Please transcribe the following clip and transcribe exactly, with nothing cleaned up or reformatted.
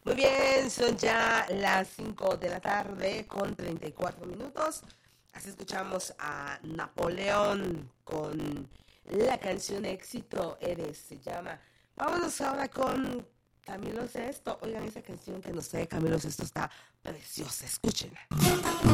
Muy bien, son ya las cinco de la tarde con treinta y cuatro minutos. Así escuchamos a Napoleón con la canción éxito Eres, se llama. Vámonos ahora con Camilo Sesto. Oigan, esa canción que nos trae Camilo Sesto está preciosa, escúchenla.